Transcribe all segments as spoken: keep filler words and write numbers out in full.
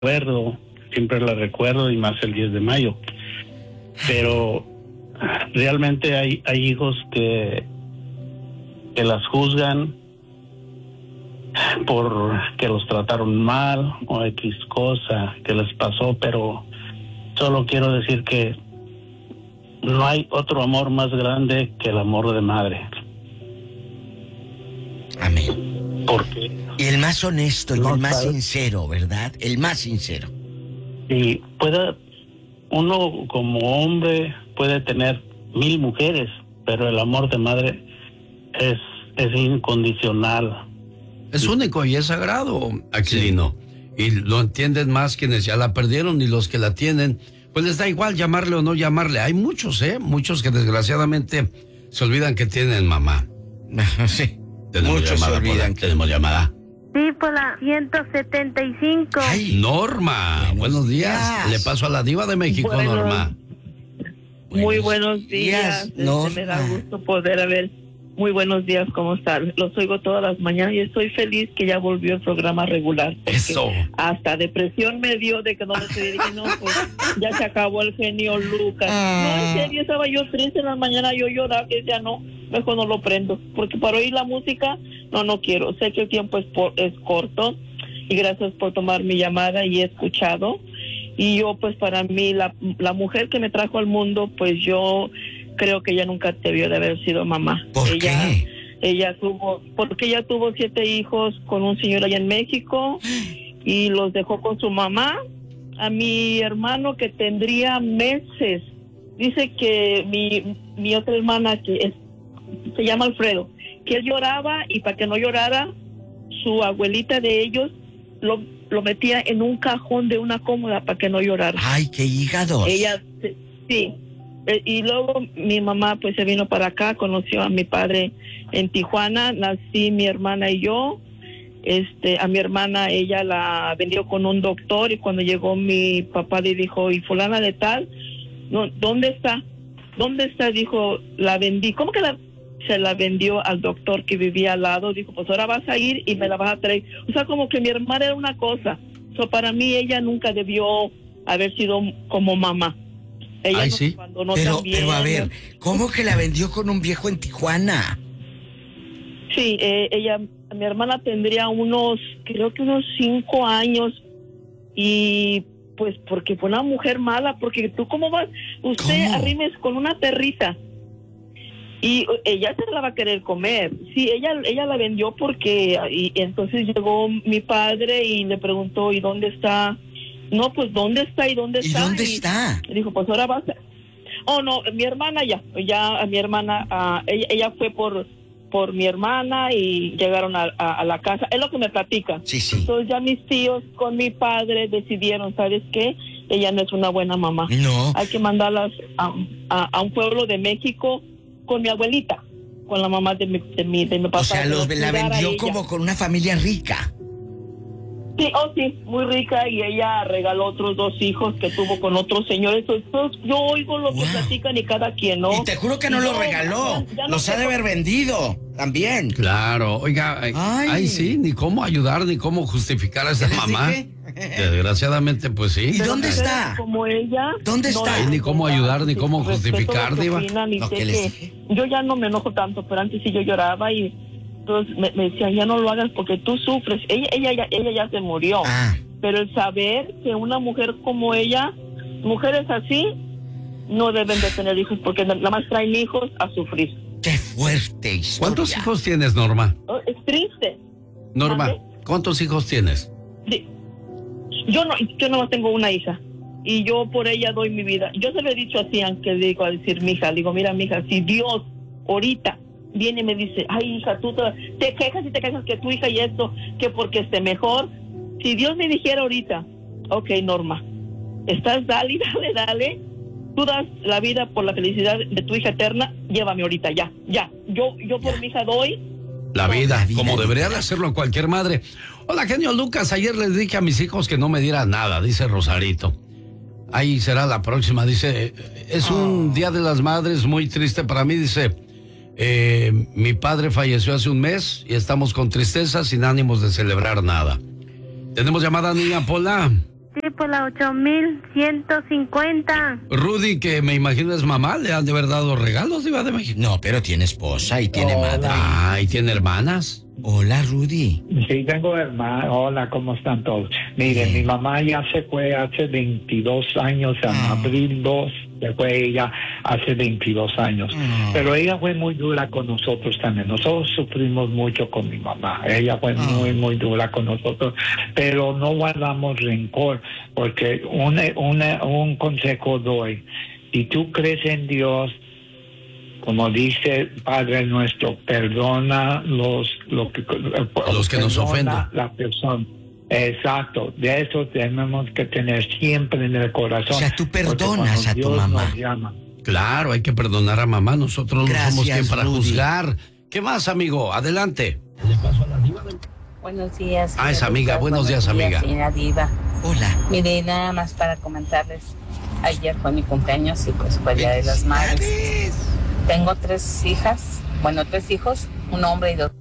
recuerdo, siempre la recuerdo y más el diez de mayo. Pero realmente hay, hay hijos que, que las juzgan por que los trataron mal o X cosa que les pasó, pero solo quiero decir que no hay otro amor más grande que el amor de madre. Amén. Porque y el más honesto y no el más sabe. sincero, ¿verdad? El más sincero. Y puede, uno como hombre puede tener mil mujeres, pero el amor de madre es, es incondicional. Es único y es sagrado, Aquilino. Sí. Y lo entienden más quienes ya la perdieron y los que la tienen, pues les da igual llamarle o no llamarle. Hay muchos, ¿eh? Muchos que desgraciadamente se olvidan que tienen mamá. Sí. Tenemos Muchos llamada, se olvidan. Pola. Tenemos llamada. Sí, por la ciento setenta y cinco. Ay, Norma, buenos, buenos días. días. Le paso a la diva de México, buenos, Norma. Muy buenos días. días me da gusto poder haber. Muy buenos días, ¿cómo están? Los oigo todas las mañanas y estoy feliz que ya volvió el programa regular. Eso. Hasta depresión me dio de que no me estoy dije, no, pues ya se acabó el genio Lucas. Ah. No, en serio, estaba yo triste en la mañana, yo lloraba, que decía, no, mejor no lo prendo. Porque para oír la música, no, no quiero. Sé que el tiempo es, por, es corto y gracias por tomar mi llamada y he escuchado. Y yo, pues para mí, la, la mujer que me trajo al mundo, pues yo... creo que ella nunca debió de haber sido mamá. ¿Por ella, qué? Ella tuvo, porque ella tuvo siete hijos con un señor allá en México y los dejó con su mamá. A mi hermano que tendría meses, dice que mi, mi otra hermana que es, se llama Alfredo, que él lloraba y para que no llorara, su abuelita de ellos lo, lo metía en un cajón de una cómoda para que no llorara. ¡Ay, qué hígados! Ella, sí. Y luego mi mamá pues se vino para acá, conoció a mi padre en Tijuana, nací mi hermana y yo. Este, a mi hermana ella la vendió con un doctor y cuando llegó mi papá le dijo, ¿y fulana de tal? No, ¿dónde está? ¿Dónde está? Dijo, la vendí. ¿Cómo que la, se la vendió al doctor que vivía al lado? Dijo, pues ahora vas a ir y me la vas a traer. O sea, como que mi hermana era una cosa. So, para mí ella nunca debió haber sido como mamá. Ella Ay, nos sí. abandonó pero, también. pero a ver, ¿cómo que la vendió con un viejo en Tijuana? Sí, eh, ella, mi hermana tendría unos, creo que unos cinco años y pues porque fue una mujer mala, porque tú cómo vas, usted ¿Cómo? arrimes con una perrita y ella se la va a querer comer. Sí, ella, ella la vendió porque y entonces llegó mi padre y le preguntó, ¿y dónde está? No, pues, ¿dónde está y dónde está? ¿Y dónde y, está? Y dijo, pues, ahora vas a... Oh, no, mi hermana ya, ya a mi hermana, uh, ella, ella fue por por mi hermana y llegaron a, a, a la casa. Es lo que me platica. Sí, sí. Entonces ya mis tíos con mi padre decidieron, ¿sabes qué? Ella no es una buena mamá. No. Hay que mandarlas a, a, a un pueblo de México con mi abuelita, con la mamá de mi, de mi, de mi papá. O sea, los, la vendió como con una familia rica. Sí, oh sí, muy rica y ella regaló otros dos hijos que tuvo con otros señores. Entonces, yo oigo lo wow. que platican y cada quien, ¿no? Y te juro que no los regaló, ya, ya los no ha de haber vendido también. Claro, oiga, ay. ay, sí, ni cómo ayudar, ni cómo justificar a esa mamá. Desgraciadamente, pues sí. ¿Y dónde está? Como ella. ¿Dónde está? No, ni cómo ayudar, ni cómo justificar, diva. No, que les... Yo ya no me enojo tanto, pero antes sí yo lloraba y entonces me, me decían, ya no lo hagas porque tú sufres. Ella, ella, ella, ella ya se murió. Ah. Pero el saber que una mujer como ella, mujeres así, no deben de tener hijos porque nada más traen hijos a sufrir. ¡Qué fuerte historia! ¿Cuántos hijos tienes, Norma? Oh, es triste. Norma, ¿Vale? ¿cuántos hijos tienes? Sí. Yo no, yo nomás tengo una hija. Y yo por ella doy mi vida. Yo se lo he dicho así, aunque digo a decir mi hija, digo, mira mi hija, si Dios ahorita viene y me dice, ay hija, tú te, te quejas y te quejas que tu hija y esto, que porque esté mejor. Si Dios me dijera ahorita, ok, Norma, estás dale, dale, dale, tú das la vida por la felicidad de tu hija eterna, llévame ahorita, ya, ya. Yo, yo por mi hija doy la vida, la vida como vida. Debería de hacerlo cualquier madre. Hola, genio Lucas, ayer les dije a mis hijos que no me dieran nada, dice Rosarito. Ahí será la próxima, dice, es oh. un Día de las Madres muy triste para mí, dice, eh, mi padre falleció hace un mes y estamos con tristeza, sin ánimos de celebrar nada. ¿Tenemos llamada, niña Pola? Sí, por la ocho mil ciento cincuenta. Rudy, que me imagino es mamá, le han de haber dado regalos, Diva de México. No, pero tiene esposa y tiene Hola. madre. Ah, ¿y tiene hermanas? Hola, Rudy. Sí, tengo hermano. Hola, ¿cómo están todos? Miren, Bien. mi mamá ya se fue hace veintidós años, en Ah. abril dos, se fue ella hace veintidós años. Ah. Pero ella fue muy dura con nosotros también. Nosotros sufrimos mucho con mi mamá. Ella fue Ah. muy, muy dura con nosotros. Pero no guardamos rencor, porque un, una- un consejo doy. Si tú crees en Dios, como dice Padre nuestro, perdona los, lo que, Los que nos perdona ofenden. la persona. Exacto, de eso tenemos que tener siempre en el corazón. O sea, tú porque perdonas cuando a tu Dios mamá. nos llama. Claro, hay que perdonar a mamá. Nosotros no somos Gracias, quien para Rudy. juzgar. ¿Qué más, amigo? Adelante. Buenos días. Ah, es señor amiga. Lucas. Buenos días, amiga. Señora Diva. Hola. Mire, nada más para comentarles. Ayer fue mi cumpleaños y pues fue el Día de las Madres. ¡Felicidades! Tengo tres hijas, bueno, tres hijos, un hombre y dos.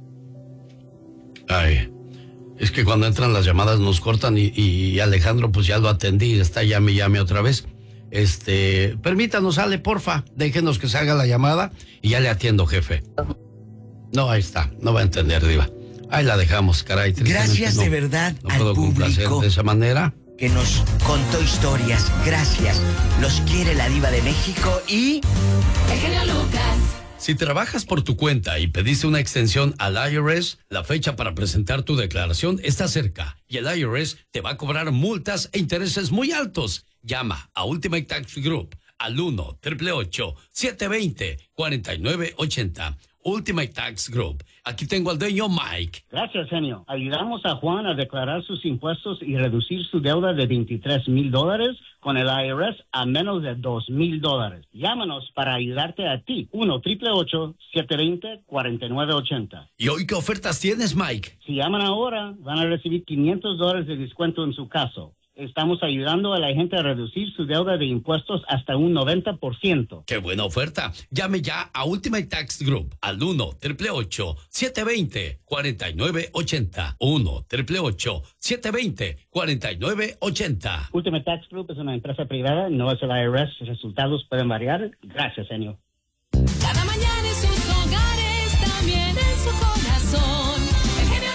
Ay, es que cuando entran las llamadas nos cortan y, y Alejandro pues ya lo atendí, está llame y llame otra vez. Este, permítanos, Ale, porfa, déjenos que se haga la llamada y ya le atiendo, jefe. No, ahí está, no va a entender, Diva. Ahí la dejamos, caray. tristemente Gracias no- de verdad No al puedo complacer público de esa manera. que nos contó historias. Gracias. Los quiere la Diva de México y... El genio Lucas. Si trabajas por tu cuenta y pediste una extensión al I R S, la fecha para presentar tu declaración está cerca y el I R S te va a cobrar multas e intereses muy altos. Llama a Ultimate Tax Group al uno, ocho ocho ocho, siete dos cero, cuatro nueve ocho cero. Ultimate Tax Group. Aquí tengo al dueño Mike. Gracias, genio. Ayudamos a Juan a declarar sus impuestos y reducir su deuda de veintitrés mil dólares con el I R S a menos de dos mil dólares. Llámanos para ayudarte a ti. uno, ocho ocho ocho, siete dos cero, cuatro nueve ocho cero. ¿Y hoy qué ofertas tienes, Mike? Si llaman ahora, van a recibir quinientos dólares de descuento en su caso. Estamos ayudando a la gente a reducir su deuda de impuestos hasta un noventa por ciento. ¡Qué buena oferta! Llame ya a Ultimate Tax Group al uno, ocho ocho ocho, siete dos cero, cuatro nueve ocho cero. uno, ocho ocho ocho, siete dos cero, cuatro nueve ocho cero. Ultimate Tax Group es una empresa privada, no es el I R S. Resultados pueden variar. Gracias, señor. Cada mañana en sus hogares, también en su corazón. El genio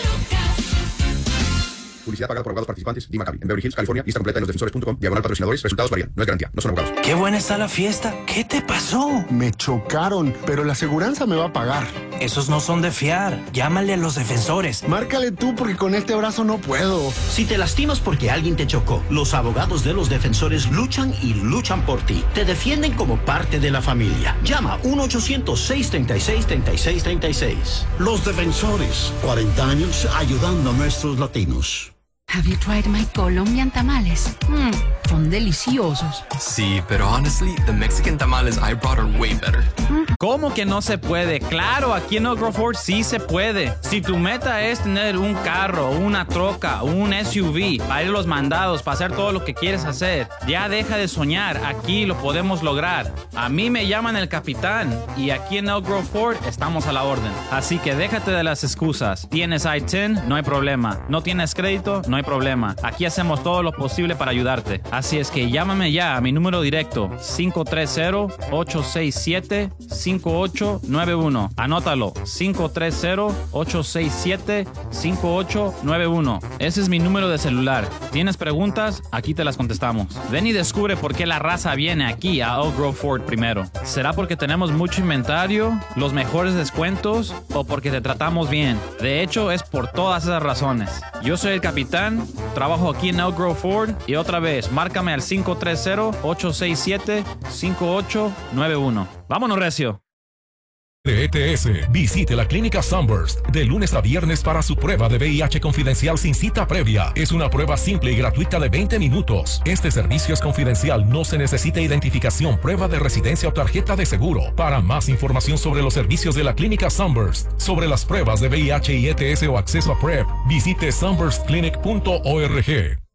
Lucas. Publicidad pagada por abogados participantes. Dima Capi. En Beverly Hills, California. Lista completa en losdefensores punto com. Diagonal patrocinadores. Resultados varían. No es garantía. No son abogados. Qué buena está la fiesta. ¿Qué te pasó? Me chocaron, pero la aseguranza me va a pagar. Esos no son de fiar. Llámale a los defensores. Márcale tú porque con este brazo no puedo. Si te lastimas porque alguien te chocó, los abogados de los defensores luchan y luchan por ti. Te defienden como parte de la familia. Llama uno ochocientos, seis tres seis, tres seis tres seis. Los defensores, cuarenta años ayudando a nuestros latinos. Have you tried my Colombian tamales? Mmm, son deliciosos. Sí, pero honestly, the Mexican tamales I brought are way better. ¿Cómo que no se puede? Claro, aquí en Oak Grove Ford sí se puede. Si tu meta es tener un carro, una troca, un S U V, para ir a los mandados, para hacer todo lo que quieres hacer, ya deja de soñar. Aquí lo podemos lograr. A mí me llaman el capitán y aquí en Oak Grove Ford estamos a la orden. Así que déjate de las excusas. ¿Tienes I diez? No hay problema. ¿No tienes crédito? No hay problema. Aquí hacemos todo lo posible para ayudarte. Así es que llámame ya a mi número directo cinco tres cero, ocho seis siete, cinco ocho nueve uno. Anótalo, cinco tres cero, ocho seis siete, cinco ocho nueve uno. Ese es mi número de celular. ¿Tienes preguntas? Aquí te las contestamos. Ven y descubre por qué la raza viene aquí a Oak Grove Ford primero. ¿Será porque tenemos mucho inventario, los mejores descuentos o porque te tratamos bien? De hecho, es por todas esas razones. Yo soy el capitán, trabajo aquí en Oak Grove Ford y otra vez, márcame al cinco tres cero, ocho seis siete, cinco ocho nueve uno. ¡Vámonos, recio! De E T S, visite la clínica Sunburst de lunes a viernes para su prueba de V I H confidencial sin cita previa. Es una prueba simple y gratuita de veinte minutos. Este servicio es confidencial, no se necesita identificación, prueba de residencia o tarjeta de seguro. Para más información sobre los servicios de la clínica Sunburst, sobre las pruebas de V I H y E T S o acceso a PrEP, visite sunburst clinic punto org.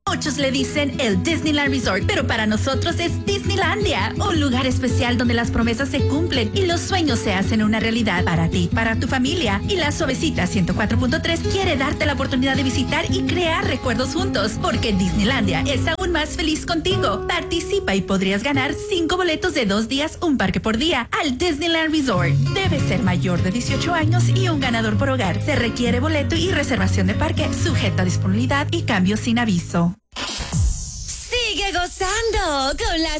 Muchos le dicen el Disneyland Resort, pero para nosotros es Disneylandia, un lugar especial donde las promesas se cumplen y los sueños se hacen una realidad para ti, para tu familia. Y la Suavecita ciento cuatro punto tres quiere darte la oportunidad de visitar y crear recuerdos juntos, porque Disneylandia es aún más feliz contigo. Participa y podrías ganar cinco boletos de dos días, un parque por día, al Disneyland Resort. Debe ser mayor de dieciocho años y un ganador por hogar. Se requiere boleto y reservación de parque, sujeto a disponibilidad y cambio sin aviso. Sigue gozando con la